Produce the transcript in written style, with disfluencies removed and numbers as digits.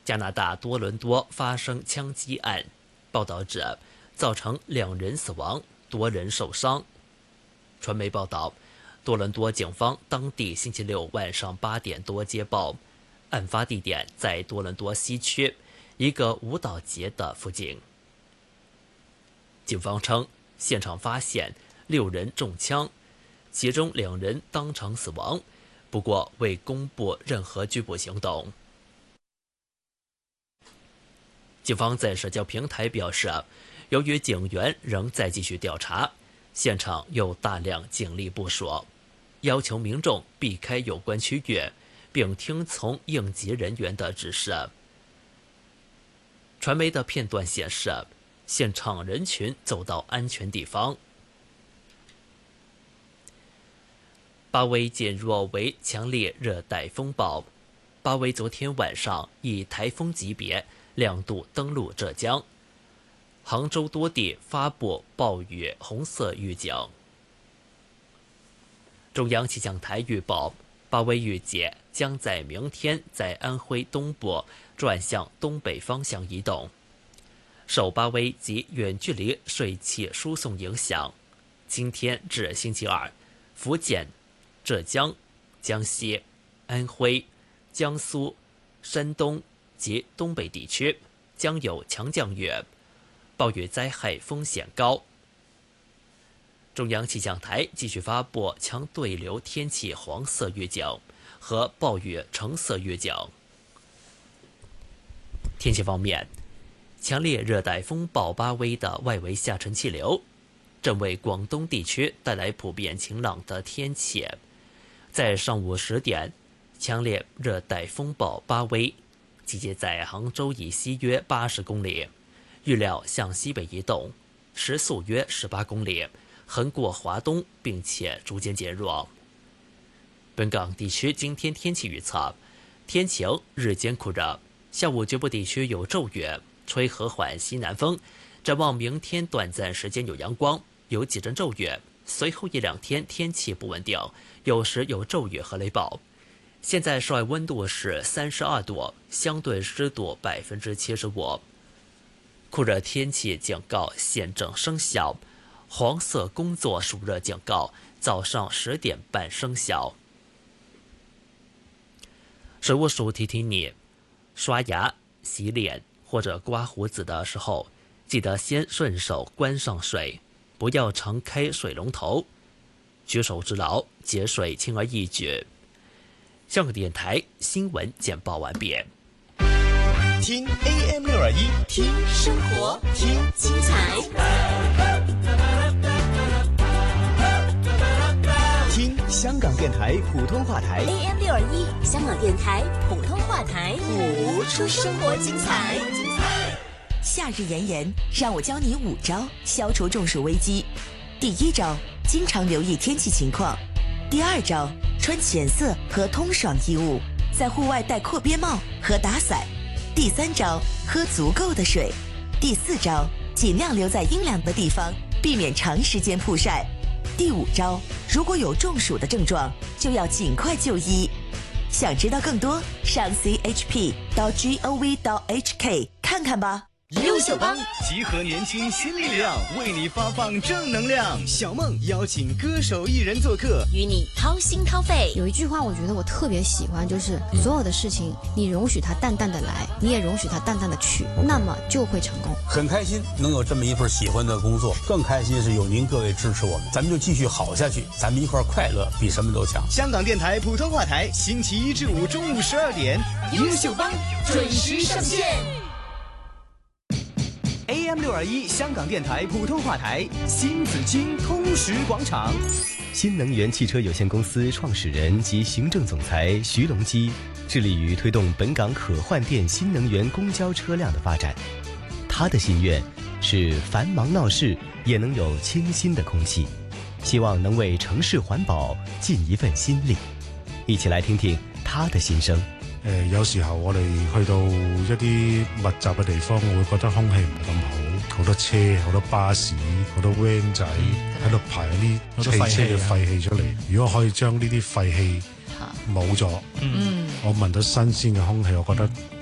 加拿大多伦多发生枪击案，报道指造成2人死亡，多人受伤。传媒报道，多伦多警方当地星期六晚上8点多接报，案发地点在多伦多西区一个舞蹈节的附近。警方称，现场发现6人中枪，其中2人当场死亡，不过未公布任何拘捕行动。警方在社交平台表示，由于警员仍在继续调查，现场有大量警力部署，要求民众避开有关区域，并听从应急人员的指示。传媒的片段显示，现场人群走到安全地方。巴威减弱为强烈热带风暴。巴威昨天晚上以台风级别2度登陆浙江，杭州多地发布暴雨红色预警。中央气象台预报，巴威预计将在明天在安徽东部转向东北方向移动。受巴威及远距离水汽输送影响，今天至星期二，福建、浙江、江西、安徽、江苏、山东及东北地区将有强降雨，暴雨灾害风险高。中央气象台继续发布强对流天气黄色预警和暴雨橙色预警。天气方面，强烈热带风暴巴威的外围下沉气流正为广东地区带来普遍晴朗的天气。在上午10点，强烈热带风暴巴威集结在杭州以西约80公里，预料向西北移动，时速约18公里，横过华东，并且逐渐减弱。本港地区今天天气预测：天晴，日间酷热，下午局部地区有骤雨，吹和缓西南风。展望明天短暂时间有阳光，有几阵骤雨，随后1-2天天气不稳定，有时有骤雨和雷暴。现在室外温度是32度，相对湿度75%。酷热天气警告现正生效，黄色工作暑热警告早上10点半生效。水务署提醒你，刷牙、洗脸或者刮胡子的时候，记得先顺手关上水，不要常开水龙头。举手之劳，节水轻而易举。香港电台新闻简报完毕。 听 AM621，听生活，听精彩，听香港电台普通话台 AM621，香港电台普通话台， 谱出生活精彩。 夏日炎炎，让我教你5招消除中暑危机。第1招，经常留意天气情况。第2招，穿浅色和通爽衣物，在户外戴阔边帽和打伞。第3招，喝足够的水。第4招，尽量留在阴凉的地方，避免长时间曝晒。第5招，如果有中暑的症状，就要尽快就医。想知道更多，上 chp.gov.hk 看看吧。 优秀帮集合年轻新力量，为你发放正能量。小梦邀请歌手艺人做客， 与你掏心掏肺。 有一句话我觉得我特别喜欢，就是所有的事情你容许它淡淡的来，你也容许它淡淡的去，那么就会成功。 很开心能有这么一份喜欢的工作，更开心是有您各位支持我们，咱们就继续好下去，咱们一块快乐比什么都强。 香港电台普通话台，星期1至5中午12点，优秀帮准时上线。AM621香港电台普通话台，新紫荆通识广场。新能源汽车有限公司创始人及行政总裁徐隆基致力于推动本港可换电新能源公交车辆的发展。他的心愿是繁忙闹市也能有清新的空气，希望能为城市環保盡一份心力。一起來聽聽他的心聲。 有時候我哋去到一啲密集嘅地方，我會覺得空氣唔係咁好，好多車、好多巴士、好多 van 仔喺度排啲汽車嘅廢氣出嚟。如果可以將呢啲廢氣冇咗，我聞到新鮮嘅空氣，我覺得